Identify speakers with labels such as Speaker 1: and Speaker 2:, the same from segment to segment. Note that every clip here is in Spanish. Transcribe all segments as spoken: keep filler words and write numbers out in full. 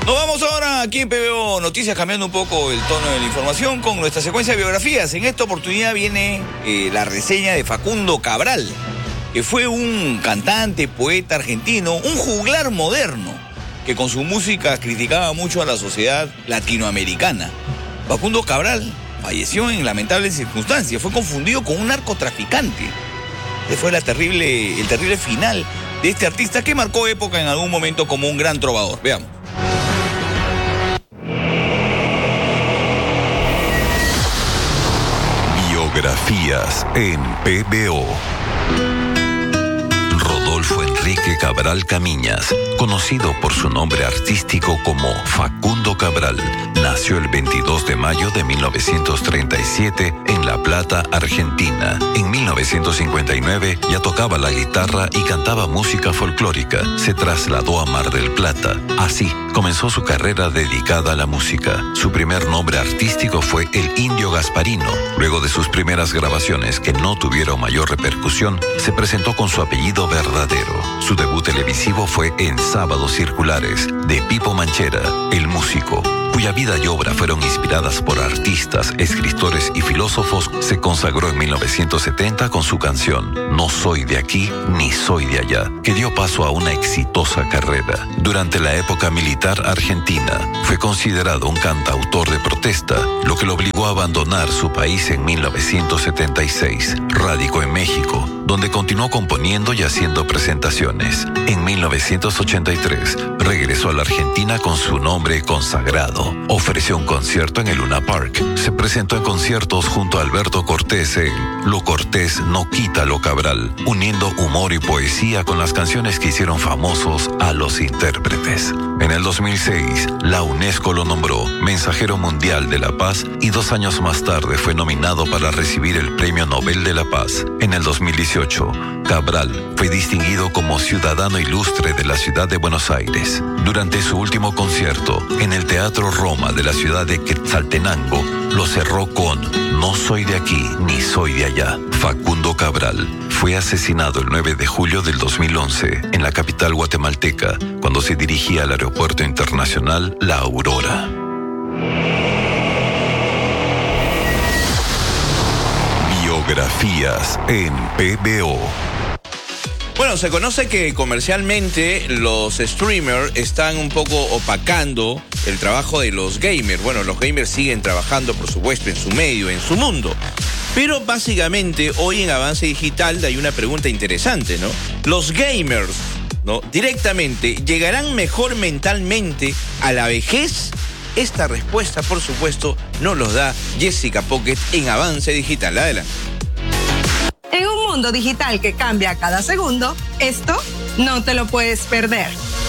Speaker 1: Nos vamos ahora aquí en P B O Noticias, cambiando un poco el tono de la información con nuestra secuencia de biografías. En esta oportunidad viene eh, la reseña de Facundo Cabral, que fue un cantante, poeta argentino, un juglar moderno, que con su música criticaba mucho a la sociedad latinoamericana. Facundo Cabral falleció en lamentables circunstancias, fue confundido con un narcotraficante. Este fue la terrible, el terrible final de este artista que marcó época en algún momento como un gran trovador. Veamos.
Speaker 2: Biografías en P B O. Rodolfo Enrique Cabral Camiñas, conocido por su nombre artístico como Facundo Cabral, nació el veintidós de mayo de mil novecientos treinta y siete en La Plata, Argentina. En mil novecientos cincuenta y nueve ya tocaba la guitarra y cantaba música folclórica. Se trasladó a Mar del Plata. Así comenzó su carrera dedicada a la música. Su primer nombre artístico fue El Indio Gasparino. Luego de sus primeras grabaciones, que no tuvieron mayor repercusión, se presentó con su apellido verdadero. Su debut televisivo fue en Sábados Circulares, de Pipo Manchera, el músico, cuya vida y obra fueron inspiradas por artistas, escritores y filósofos. Se consagró en mil novecientos setenta con su canción No soy de aquí ni soy de allá, que dio paso a una exitosa carrera. Durante la época militar argentina, fue considerado un cantautor de protesta, lo que lo obligó a abandonar su país en mil novecientos setenta y seis. Radicó en México, donde continuó componiendo y haciendo presentaciones. En mil novecientos ochenta y tres, regresó a la Argentina con su nombre consagrado. Ofreció un concierto en el Luna Park. Se presentó en conciertos junto a Alberto Cortés en Lo Cortés no quita lo Cabral, uniendo humor y poesía con las canciones que hicieron famosos a los intérpretes. En el dos mil seis, la UNESCO lo nombró Mensajero Mundial de la Paz y dos años más tarde fue nominado para recibir el Premio Nobel de la Paz. En el dos mil dieciocho, Cabral fue distinguido como Ciudadano Ilustre de la ciudad de Buenos Aires. Durante su último concierto, en el Teatro Roma de la ciudad de Quetzaltenango, lo cerró con No soy de aquí ni soy de allá. Facundo Cabral fue asesinado el nueve de julio del dos mil once en la capital guatemalteca, cuando se dirigía al aeropuerto internacional La Aurora. Biografías en P B O.
Speaker 1: Bueno, se conoce que comercialmente los streamers están un poco opacando el trabajo de los gamers. Bueno, los gamers siguen trabajando, por supuesto, en su medio, en su mundo. Pero básicamente hoy en Avance Digital hay una pregunta interesante, ¿no? Los gamers, ¿no?, directamente, ¿llegarán mejor mentalmente a la vejez? Esta respuesta, por supuesto, nos los da Jessica Pocket en Avance Digital. Adelante.
Speaker 3: En un mundo digital que cambia cada segundo, esto no te lo puedes perder.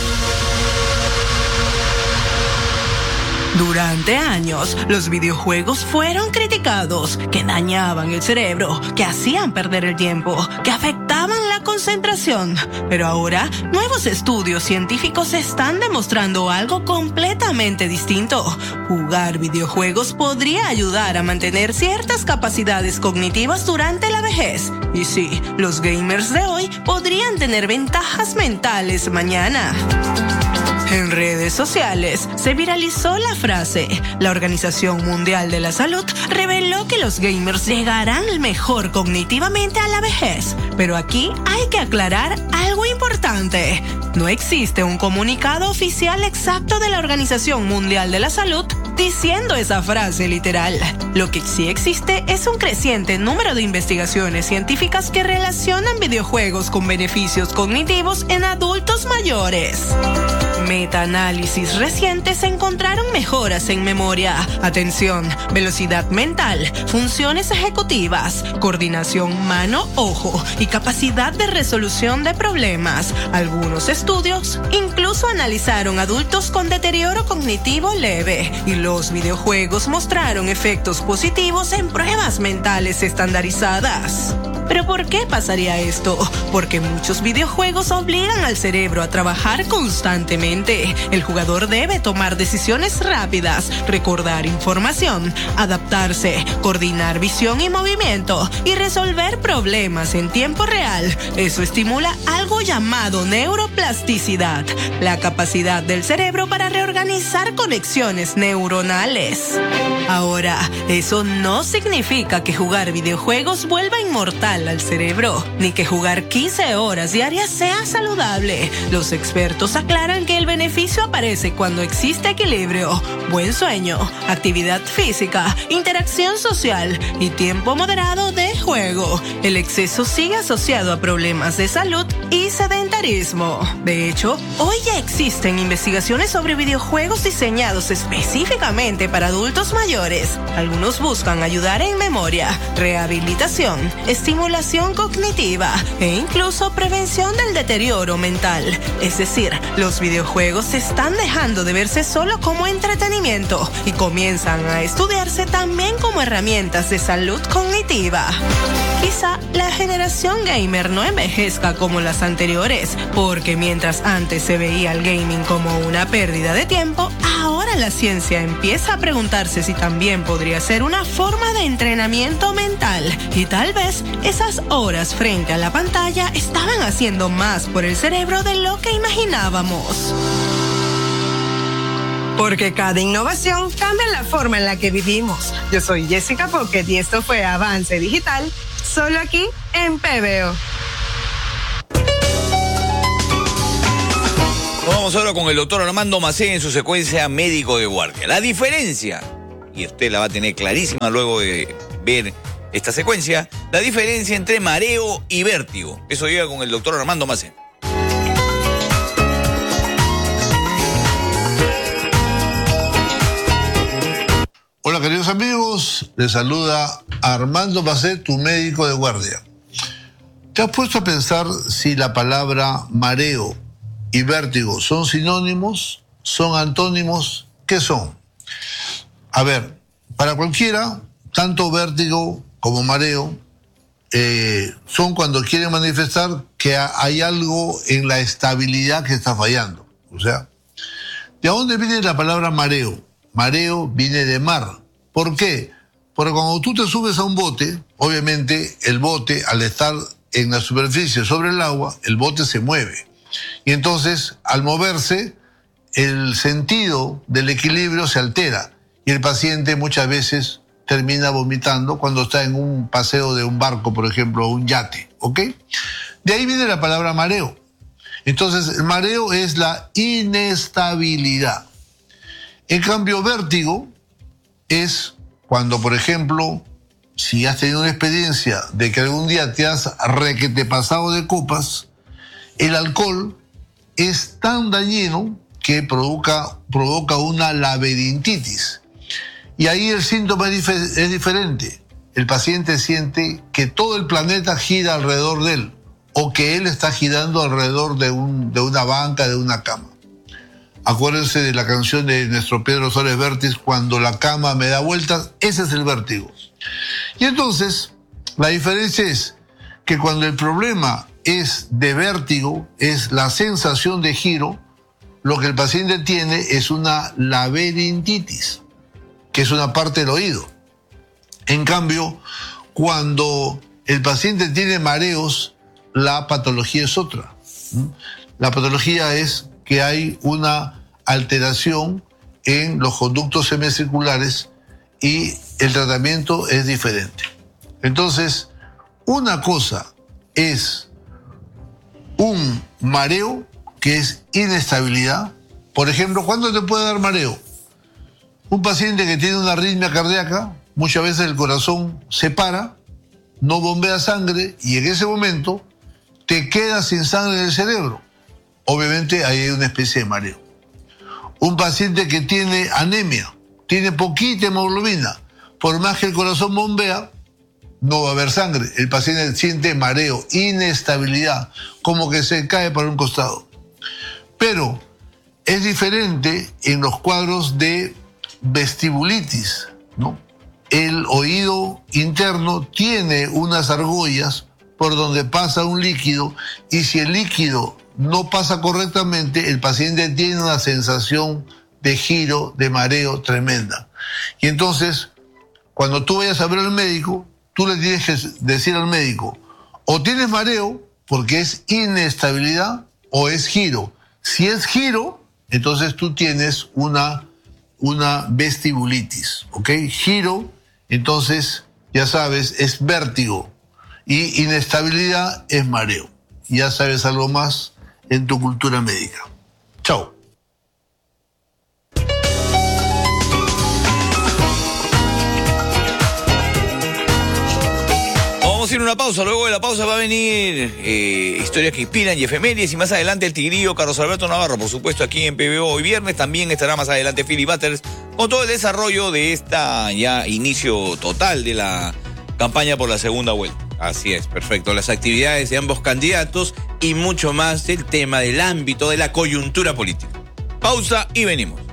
Speaker 3: Durante años, los videojuegos fueron criticados, que dañaban el cerebro, que hacían perder el tiempo, que afectaban la concentración. Pero ahora, nuevos estudios científicos están demostrando algo completamente distinto. Jugar videojuegos podría ayudar a mantener ciertas capacidades cognitivas durante la vejez. Y sí, los gamers de hoy podrían tener ventajas mentales mañana. En redes sociales se viralizó la frase. La Organización Mundial de la Salud reveló que los gamers llegarán mejor cognitivamente a la vejez. Pero aquí hay que aclarar algo importante. No existe un comunicado oficial exacto de la Organización Mundial de la Salud diciendo esa frase literal. Lo que sí existe es un creciente número de investigaciones científicas que relacionan videojuegos con beneficios cognitivos en adultos mayores. Metaanálisis recientes encontraron mejoras en memoria, atención, velocidad mental, funciones ejecutivas, coordinación mano-ojo y capacidad de resolución de problemas. Algunos estudios incluso analizaron adultos con deterioro cognitivo leve y los videojuegos mostraron efectos positivos en pruebas mentales estandarizadas. ¿Pero por qué pasaría esto? Porque muchos videojuegos obligan al cerebro a trabajar constantemente. El jugador debe tomar decisiones rápidas, recordar información, adaptarse, coordinar visión y movimiento y resolver problemas en tiempo real. Eso estimula algo llamado neuroplasticidad, la capacidad del cerebro para reorganizar conexiones neuronales. Ahora, eso no significa que jugar videojuegos vuelva inmortal al cerebro, ni que jugar quince horas diarias sea saludable. Los expertos aclaran que el beneficio aparece cuando existe equilibrio, buen sueño, actividad física, interacción social y tiempo moderado de juego. El exceso sigue asociado a problemas de salud y sedentarismo. De hecho, hoy ya existen investigaciones sobre videojuegos diseñados específicamente para adultos mayores. Algunos buscan ayudar en memoria, rehabilitación, estimulación cognitiva e incluso prevención del deterioro mental. Es decir, los videojuegos están dejando de verse solo como entretenimiento y comienzan a estudiarse también como herramientas de salud cognitiva. Quizá la generación gamer no envejezca como las anteriores, porque mientras antes se veía el gaming como una pérdida de tiempo, ahora la ciencia empieza a preguntarse si también podría ser una forma de entrenamiento mental. Y tal vez esas horas frente a la pantalla estaban haciendo más por el cerebro de lo que imaginábamos.
Speaker 4: Porque cada innovación cambia la forma en la que vivimos. Yo soy Jessica Pocket y esto fue Avance Digital, solo aquí en P B O.
Speaker 1: Vamos ahora con el doctor Armando Macé en su secuencia médico de guardia. La diferencia, y usted la va a tener clarísima luego de ver esta secuencia, la diferencia entre mareo y vértigo. Eso llega con el doctor Armando Macé.
Speaker 5: Hola queridos amigos, les saluda Armando Macé, tu médico de guardia. ¿Te has puesto a pensar si la palabra mareo y vértigo son sinónimos, son antónimos? ¿Qué son? A ver, para cualquiera, tanto vértigo como mareo eh, son cuando quieren manifestar que hay algo en la estabilidad que está fallando. O sea, ¿de dónde viene la palabra mareo? Mareo viene de mar. ¿Por qué? Porque cuando tú te subes a un bote, obviamente el bote, al estar en la superficie sobre el agua, el bote se mueve. Y entonces, al moverse, el sentido del equilibrio se altera. Y el paciente muchas veces termina vomitando cuando está en un paseo de un barco, por ejemplo, o un yate. ¿Ok? De ahí viene la palabra mareo. Entonces, el mareo es la inestabilidad. En cambio, vértigo es cuando, por ejemplo, si has tenido una experiencia de que algún día te has requete pasado de copas, el alcohol es tan dañino que provoca, provoca una laberintitis. Y ahí el síntoma es, dif- es diferente. El paciente siente que todo el planeta gira alrededor de él, o que él está girando alrededor de, un, de una banca, de una cama. Acuérdense de la canción de nuestro Pedro Suárez Vértiz, cuando la cama me da vueltas, ese es el vértigo. Y entonces, la diferencia es que cuando el problema es de vértigo, es la sensación de giro, lo que el paciente tiene es una laberintitis, que es una parte del oído. En cambio, cuando el paciente tiene mareos, la patología es otra. La patología es que hay una alteración en los conductos semicirculares y el tratamiento es diferente. Entonces, una cosa es un mareo, que es inestabilidad. Por ejemplo, ¿cuándo te puede dar mareo? Un paciente que tiene una arritmia cardíaca, muchas veces el corazón se para, no bombea sangre y en ese momento te quedas sin sangre en el cerebro. Obviamente ahí hay una especie de mareo. Un paciente que tiene anemia, tiene poquita hemoglobina, por más que el corazón bombea, no va a haber sangre. El paciente siente mareo, inestabilidad, como que se cae para un costado. Pero es diferente en los cuadros de vestibulitis, ¿no? El oído interno tiene unas argollas por donde pasa un líquido y si el líquido no pasa correctamente, el paciente tiene una sensación de giro, de mareo tremenda. Y entonces, cuando tú vayas a ver al médico, tú le tienes que decir al médico, o tienes mareo, porque es inestabilidad, o es giro. Si es giro, entonces tú tienes una, una vestibulitis, ¿ok? Giro, entonces, ya sabes, es vértigo. Y inestabilidad es mareo. Ya sabes algo más en tu cultura médica. Chao.
Speaker 1: Vamos a ir a una pausa, luego de la pausa va a venir eh, historias que inspiran y efemérides, y más adelante el tigrillo Carlos Alberto Navarro, por supuesto aquí en P B O hoy viernes. También estará más adelante Philly Butters con todo el desarrollo de esta ya inicio total de la campaña por la segunda vuelta.
Speaker 6: Así es, perfecto. Las actividades de ambos candidatos y mucho más del tema del ámbito de la coyuntura política.
Speaker 1: Pausa y venimos.